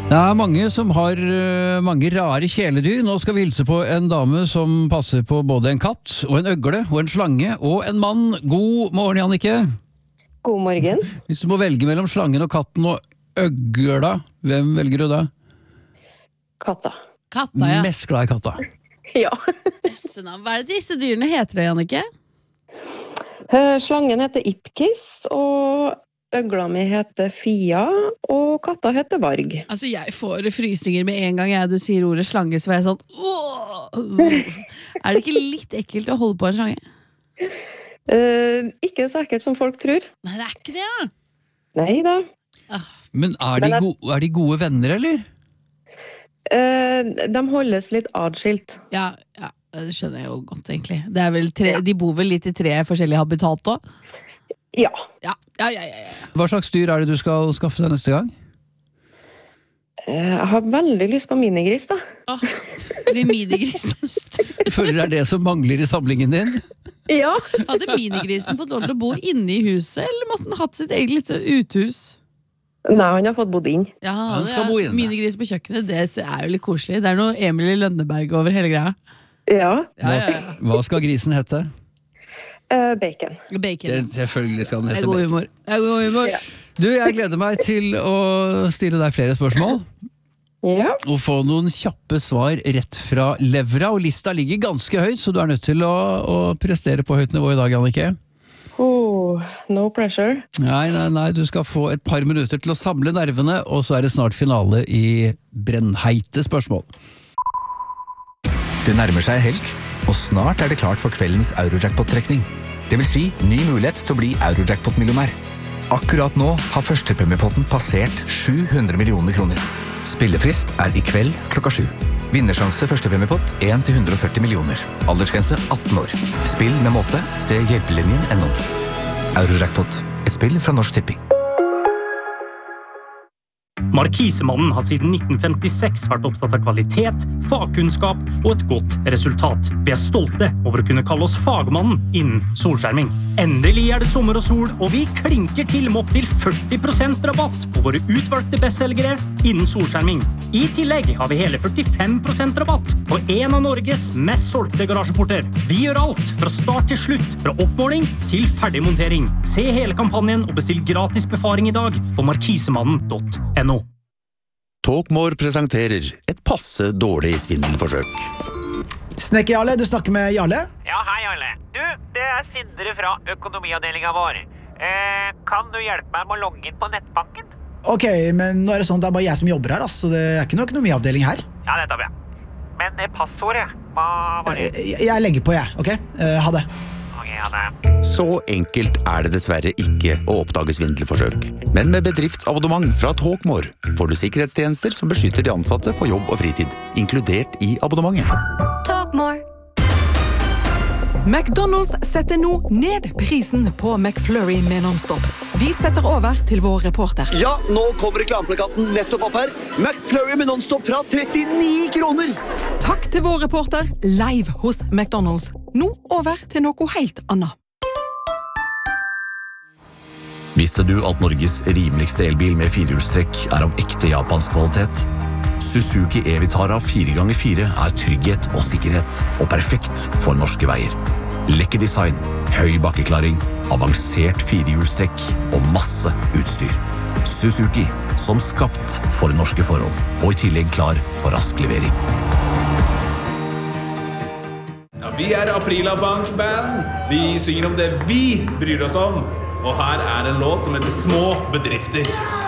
Det mange som har mange rare kjæledyr. Nå skal vi hilse på en dame som passer på både en katt, og en øgle, og en slange, og en mann. God morgen, Jannicke. God morgen. Hvis du må velge mellom slangen og katten og øgla, hvem velger du da? Katta. Katta, ja. Mest glad i katta. Ja. Hva disse dyrene heter, Jannicke? Slangen heter Ipkiss, og øgla mi heter Fia, og katta heter Varg. Altså, jeg får frysninger med en gang du sier ordet slange, så er jeg sånn Er det ikke litt ekkelt å holde på en slange? Ikke så ekkelt som folk tror. Nei, det ikke det, ja. Nei da. Men er de gode venner, eller? De holdes litt adskilt. Ja, det skjønner jeg jo godt, egentlig. Det vel de bor vel litt i 3 forskjellige habitat også? Ja. Ja. Hva slags dyr er det du skal skaffe deg neste gang? Jeg har veldig lyst på minigris, da. Blir minigris neste? Føler det er det som mangler i samlingen din? Ja. Hadde minigrisen fått lov til å bo inne i huset, eller måtte den hatt sitt eget lite uthus? Nei, han har fått bodd inn. Ja, Han skal bo inne. Minigris på kjøkkenet, det er jo litt koselig. Det er noe Emil i Lønneberg over hele greia. Ja. Hva skal grisen hete? Bacon. Bacon. Selvfølgelig skal den Det hete god bacon. humor. Det er god humor. Ja. Du, jeg gleder meg til å stille deg flere spørsmål, Ja. og få noen kjappe svar rett fra levra, og lista ligger ganske høyt, så du er nødt til å prestere på høyt nivå i dag, Jannicke. No pressure. Nei, du skal få et par minutter til å samle nervene, og så er det snart finale i brennheite spørsmål. Det nærmer seg helg, og snart er det klart for kveldens Eurojackpot-trekning. Det vil si ny mulighet til å bli Eurojackpot-millionær. Akkurat nå har førstepremiepotten passert 700 millioner kroner. Spillefrist er i kveld klokka 7. Vinnersjanse førstepremiepott 1-140 millioner. Aldersgrense 18 år. Spill med måte. Se hjelpelinjen.no. Eurojackpot. Et spill fra Norsk Tipping. Markisemannen har siden 1956 vært opptatt av kvalitet, fagkunnskap og et godt resultat. Vi er stolte over å kunne kalle oss fagmannen innen solskjerming. Endelig er det sommer og sol, og vi klinker til med opp til 40% rabatt på våre utvalgte bestselgere innen solskjerming. I tillegg har vi hele 45% rabatt på en av Norges mest solgte garasjeporter. Vi gjør alt fra start til slutt, fra oppmåling til ferdigmontering. Se hele kampanjen og bestill gratis befaring i dag på markisemannen.no. Talkmore presenterer et passe dårlig svindelforsøk. Snekker Jarle, du snakker med Jarle? Ja, hei Jarle. Du, det er Sindre fra økonomiavdelingen vår. Kan du hjelpe meg med å logge inn på nettbanken? Ok, men nå er det sånn at det er bare jeg som jobber her, så det er ikke noe økonomiavdeling her. Ja, nettopp, ja. Men passordet, hva var det? Jeg legger på, jeg, ok? Ha det. Ok, ha det. Så enkelt er det dessverre ikke å oppdage svindelforsøk. Men med bedriftsabonnement fra Talkmore får du sikkerhetstjenester som beskytter de ansatte på jobb og fritid, inkludert i abonnementet. Talkmore. McDonald's setter nå ned prisen på McFlurry med non-stop. Vi setter over til vår reporter. Ja, nå kommer reklameplakaten nettopp opp her. McFlurry med non-stop fra 39 kroner. Takk til vår reporter live hos McDonald's. Nå over til noe helt annet. Visste du at Norges rimeligste elbil med 4-hjulstrekk er av ekte japansk kvalitet? Suzuki e-Vitara 4x4 er trygghet og sikkerhet, og perfekt for norske veier. Lekker design, høy bakkeklaring, avansert 4-hjulstrekk og masse utstyr. Suzuki, som skapt for norske forhold, og i tillegg klar for rask levering. Ja, vi er Aprila Bank Band. Vi synger om det vi bryr oss om. Og her er en låt som heter Små bedrifter.